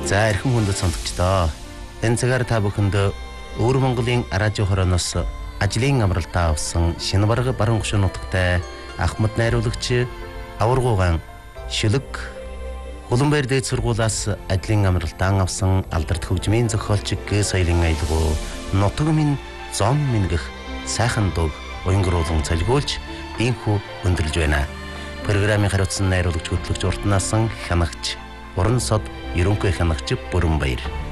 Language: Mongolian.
За эрхэм хүндэт сонсогчдоо. Энэ цагаар та бүхэнд Өвөр Монголын радио хорооноос ажлын амралтаа авсан шинэ бараг баруун гушуун нутагтай Ахмад найруулагч Аваргуугаан Шүлэг Улаанбаяр дээд сургуулиас ажлын амралтаа авсан алдарт хөгжмийн зохиолч Г соёлын аялгау нутаг минь зом минь гэх сайхан дуу уянгруулан цалгуулж инхүү өндөрлж байна. Программын хариуцсан найруулагч хөтлөгч уртнаасан хянагч Уран сод ерөнхий хянагч Бүрэнбаяр.